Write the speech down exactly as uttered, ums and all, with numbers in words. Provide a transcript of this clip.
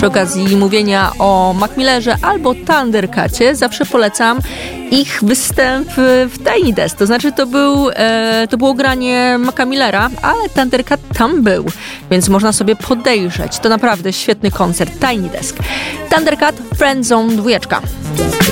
przy okazji mówienia o Mac Millerze albo Thundercacie zawsze polecam ich występ w Tiny Desk. To znaczy to, był, e, to było granie Maca Millera, ale Thundercat tam był, więc można sobie podejrzeć. To naprawdę świetny koncert. Tiny Desk. Thundercat, Friendzone dwójeczka.